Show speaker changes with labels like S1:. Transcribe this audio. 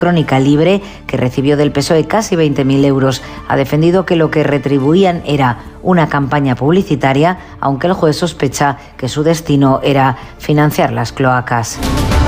S1: Crónica Libre, que recibió del PSOE casi 20.000 euros, ha defendido que lo que retribuían era una campaña publicitaria, aunque el juez sospecha que su destino era financiar las cloacas.